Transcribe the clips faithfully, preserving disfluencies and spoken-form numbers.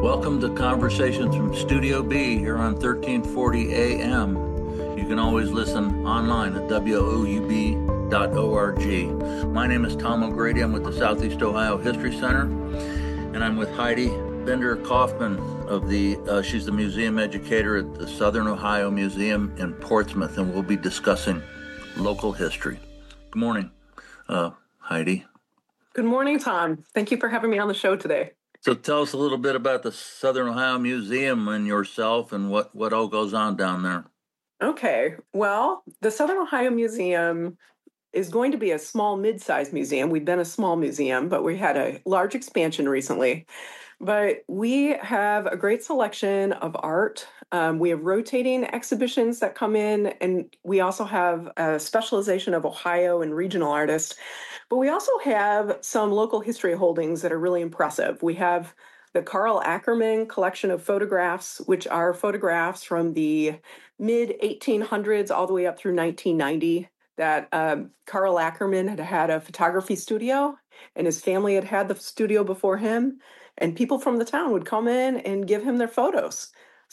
Welcome to Conversations from Studio B here on thirteen forty A M. You can always listen online at W O U B dot org. My name is Tom O'Grady. I'm with the Southeast Ohio History Center, and I'm with Heidi Bender Kaufman of the, uh, she's the museum educator at the Southern Ohio Museum in Portsmouth, and we'll be discussing local history. Good morning, uh, Heidi. Good morning, Tom. Thank you for having me on the show today. So tell us a little bit about the Southern Ohio Museum and yourself and what, what all goes on down there. Okay. Well, the Southern Ohio Museum is going to be a small, mid-sized museum. We've been a small museum, but we had a large expansion recently. But we have a great selection of art. Um, we have rotating exhibitions that come in, and we also have a specialization of Ohio and regional artists. But we also have some local history holdings that are really impressive. We have the Carl Ackerman collection of photographs, which are photographs from the mid eighteen hundreds all the way up through nineteen ninety, that um, Carl Ackerman had had a photography studio, and his family had had the studio before him, and people from the town would come in and give him their photos.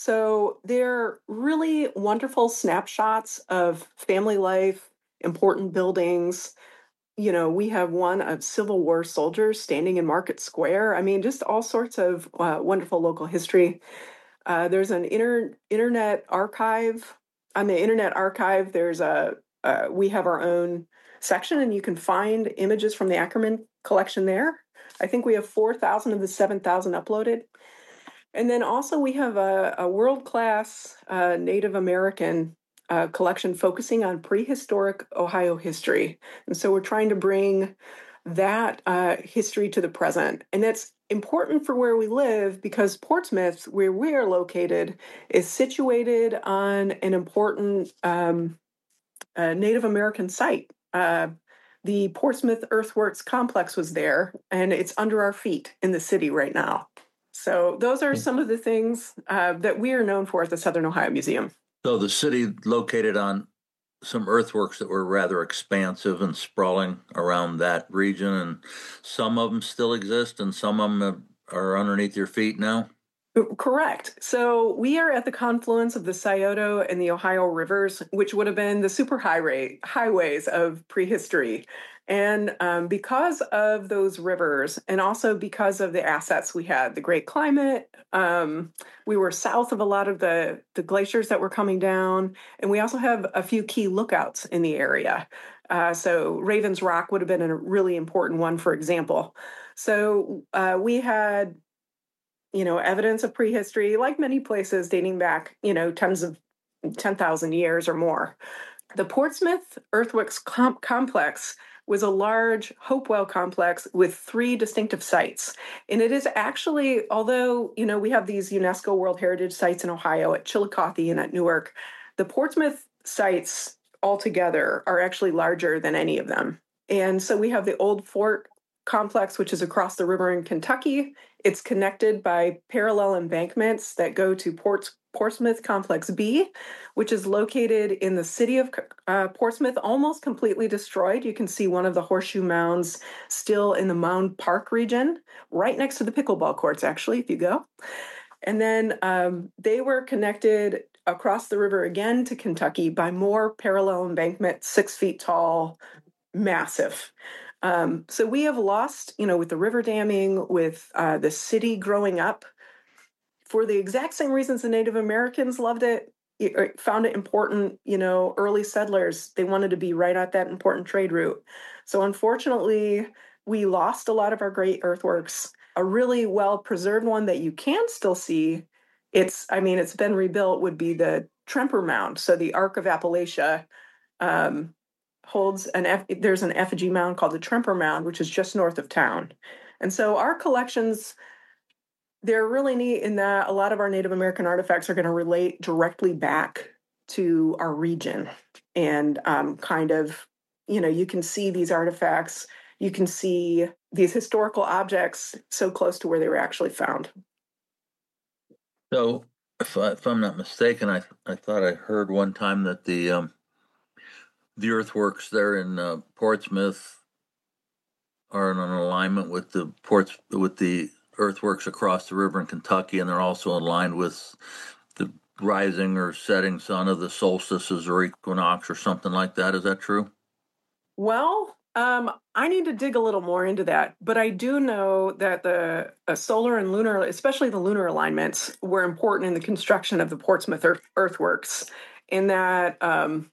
So they're really wonderful snapshots of family life, important buildings. You know, we have one of Civil War soldiers standing in Market Square. I mean, just all sorts of uh, wonderful local history. Uh, there's an inter- internet archive. On the Internet Archive, there's a uh, we have our own section, and you can find images from the Ackerman collection there. I think we have four thousand of the seven thousand uploaded. And then also we have a, a world-class uh, Native American uh, collection focusing on prehistoric Ohio history. And so we're trying to bring that uh, history to the present. And that's important for where we live because Portsmouth, where we are located, is situated on an important um, uh, Native American site. Uh, the Portsmouth Earthworks complex was there, and it's under our feet in the city right now. So those are some of the things uh, that we are known for at the Southern Ohio Museum. So the city located on some earthworks that were rather expansive and sprawling around that region, and some of them still exist and some of them are underneath your feet now? Correct. So we are at the confluence of the Scioto and the Ohio rivers, which would have been the super highway highways of prehistory. And um, because of those rivers, and also because of the assets we had, the great climate, um, we were south of a lot of the, the glaciers that were coming down, and we also have a few key lookouts in the area. Uh, so Ravens Rock would have been a really important one, for example. So uh, we had you know, evidence of prehistory, like many places dating back, you know, tens of ten thousand years or more. The Portsmouth Earthworks com- Complex was a large Hopewell complex with three distinctive sites. And it is actually, although, you know, we have these UNESCO World Heritage sites in Ohio at Chillicothe and at Newark, the Portsmouth sites altogether are actually larger than any of them. And so we have the Old Fort complex, which is across the river in Kentucky. It's connected by parallel embankments that go to Ports, Portsmouth Complex B, which is located in the city of uh, Portsmouth, almost completely destroyed. You can see one of the horseshoe mounds still in the Mound Park region, right next to the pickleball courts, actually, if you go. And then um, they were connected across the river again to Kentucky by more parallel embankments, six feet tall, massive. Um, so we have lost, you know, with the river damming, with uh, the city growing up, for the exact same reasons the Native Americans loved it, it, found it important, you know, early settlers, they wanted to be right at that important trade route. So unfortunately, we lost a lot of our great earthworks. A really well-preserved one that you can still see, it's, I mean, it's been rebuilt, would be the Tremper Mound. So the Ark of Appalachia, um, holds an F, there's an effigy mound called the Tremper Mound, which is just north of town. And so our collections, they're really neat in that a lot of our Native American artifacts are going to relate directly back to our region. And um, kind of, you know, you can see these artifacts, you can see these historical objects so close to where they were actually found. So if, I, if I'm not mistaken, I I thought I heard one time that the um, the earthworks there in uh, Portsmouth are in an alignment with the ports with the earthworks across the river in Kentucky, and they're also aligned with the rising or setting sun of the solstices or equinox or something like that. Is that true? Well, um, I need to dig a little more into that, but I do know that the uh, solar and lunar, especially the lunar alignments, were important in the construction of the Portsmouth earth, earthworks. In that, um,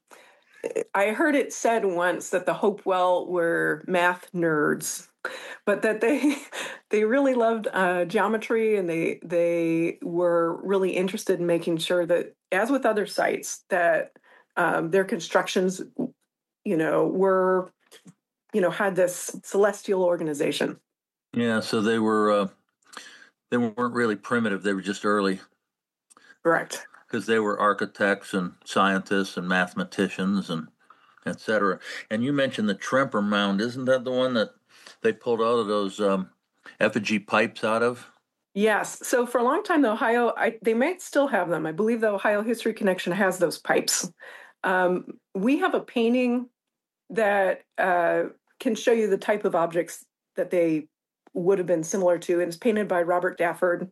I heard it said once that the Hopewell were math nerds, but that they they really loved uh, geometry, and they they were really interested in making sure that, as with other sites, that um, their constructions, you know, were, you know, had this celestial organization. Yeah, so they were uh, they weren't really primitive. They were just early Correct. because they were architects and scientists and mathematicians and et cetera. And you mentioned the Tremper Mound. Isn't that the one that they pulled all of those um, effigy pipes out of? Yes. So for a long time, the Ohio, I, they might still have them. I believe the Ohio History Connection has those pipes. Um, we have a painting that uh, can show you the type of objects that they would have been similar to. And it's painted by Robert Dafford.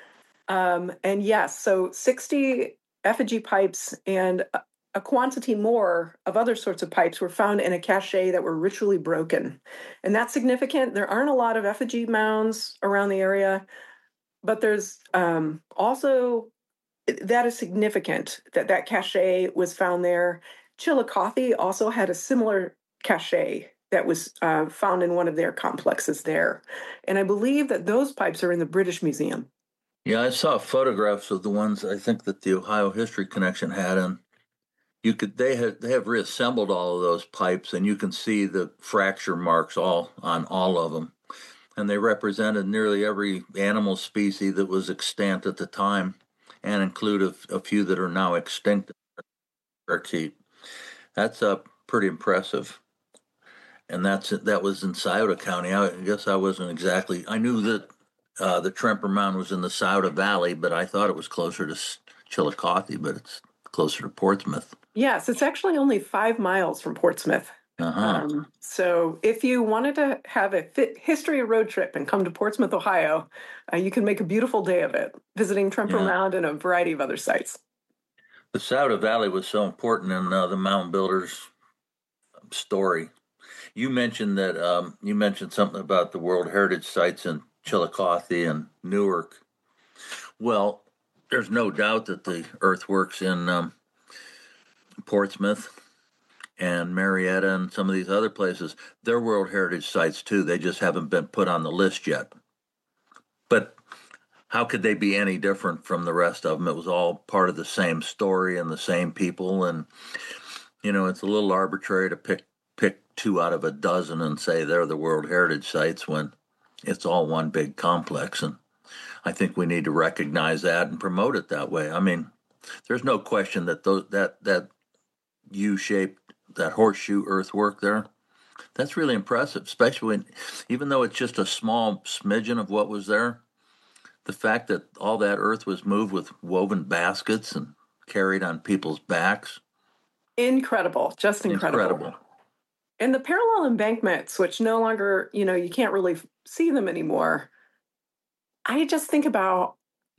Um, and yes, so sixty effigy pipes and a, a quantity more of other sorts of pipes were found in a cache that were ritually broken. And that's significant. There aren't a lot of effigy mounds around the area, but there's um, also, that is significant that that cache was found there. Chillicothe also had a similar cache that was uh, found in one of their complexes there. And I believe that those pipes are in the British Museum. Yeah, I saw photographs of the ones I think that the Ohio History Connection had, and you could they have they have reassembled all of those pipes, and you can see the fracture marks all on all of them, and they represented nearly every animal species that was extant at the time, and include a, a few that are now extinct. That's uh, pretty impressive. And that's that was in Scioto County. I guess I wasn't exactly. I knew that uh, the Tremper Mound was in the Scioto Valley, but I thought it was closer to Chillicothe, but it's closer to Portsmouth. Yes, it's actually only five miles from Portsmouth. Uh-huh. Um, so if you wanted to have a fit history road trip and come to Portsmouth, Ohio, uh, you can make a beautiful day of it, visiting Tremper Yeah. Mound and a variety of other sites. The Scioto Valley was so important in uh, the mound builders' story. You mentioned that um, you mentioned something about the World Heritage sites in Chillicothe and Newark. Well, there's no doubt that the earthworks in um, Portsmouth and Marietta and some of these other places, they're World Heritage sites too. They just haven't been put on the list yet. But how could they be any different from the rest of them? It was all part of the same story and the same people. And, you know, it's a little arbitrary to pick pick two out of a dozen and say they're the World Heritage sites when it's all one big complex. And I think we need to recognize that and promote it that way. I mean, there's no question that those that that U-shaped, that horseshoe earthwork there, that's really impressive, especially when, even though it's just a small smidgen of what was there, the fact that all that earth was moved with woven baskets and carried on people's backs. Incredible, just incredible. Incredible. And the parallel embankments, which no longer, you know, you can't really see them anymore. I just think about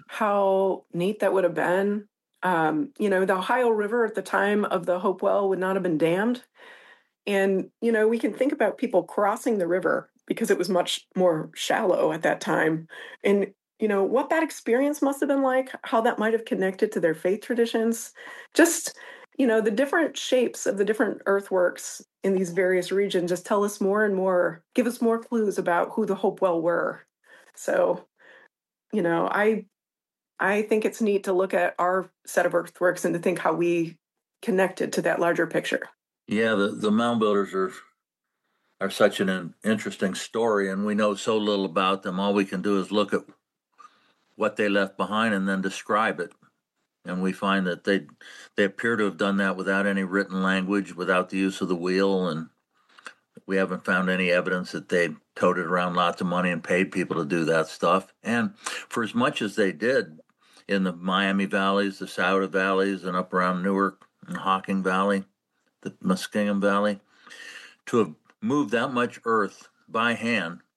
how neat that would have been. Um, you know, the Ohio River at the time of the Hopewell would not have been dammed. And, you know, we can think about people crossing the river because it was much more shallow at that time. And, you know, what that experience must have been like, how that might have connected to their faith traditions. Just, you know, the different shapes of the different earthworks in these various regions just tell us more and more, give us more clues about who the Hopewell were. So, you know, I I think it's neat to look at our set of earthworks and to think how we connected to that larger picture. Yeah, the, the mound builders are are such an interesting story, and we know so little about them. All we can do is look at what they left behind and then describe it. And we find that they they appear to have done that without any written language, without the use of the wheel, and we haven't found any evidence that they toted around lots of money and paid people to do that stuff. And for as much as they did in the Miami valleys, the Scioto valleys, and up around Newark and Hocking Valley, the Muskingum Valley, to have moved that much earth by hand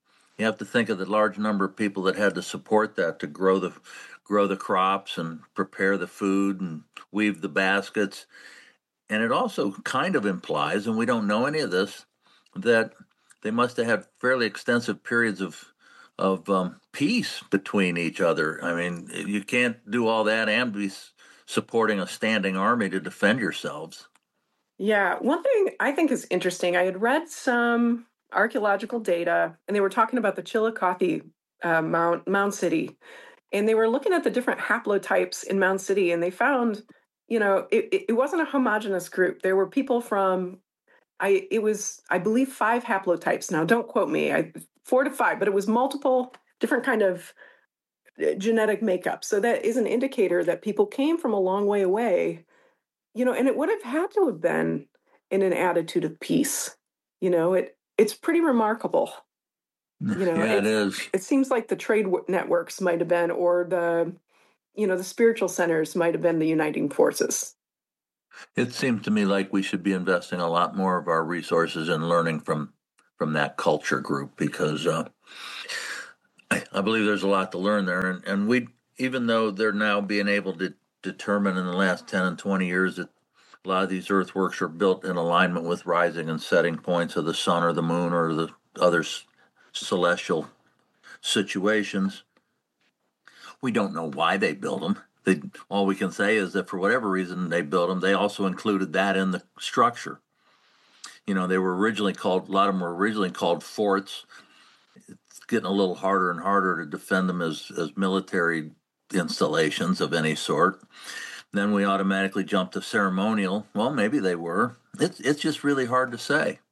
You have to think of the large number of people that had to support that to grow the grow the crops and prepare the food and weave the baskets. And it also kind of implies, and we don't know any of this, that they must have had fairly extensive periods of of um, peace between each other. I mean, you can't do all that and be supporting a standing army to defend yourselves. Yeah, one thing I think is interesting, I had read some archaeological data, and they were talking about the Chillicothe uh, Mount Mound City, and they were looking at the different haplotypes in Mound City, and they found, you know, it, it wasn't a homogenous group. There were people from, I it was I believe five haplotypes. Now, don't quote me, I four to five, but it was multiple different kind of uh, genetic makeup. So that is an indicator that people came from a long way away, you know, and it would have had to have been in an attitude of peace. You know, it it's pretty remarkable. You know, Yeah, it it is. it seems like the trade w- networks might have been, or the, you know, the spiritual centers might have been the uniting forces. It seems to me like we should be investing a lot more of our resources in learning from from that culture group because uh, I, I believe there's a lot to learn there, and and we even though they're now being able to determine in the last ten and twenty years that a lot of these earthworks are built in alignment with rising and setting points of the sun or the moon or the other celestial situations. We don't know why they built them. They, all we can say is that for whatever reason they built them, they also included that in the structure. You know, they were originally called, a lot of them were originally called forts. It's getting a little harder and harder to defend them as, as military installations of any sort. Then we automatically jump to ceremonial. Well, maybe they were. It's it's just really hard to say.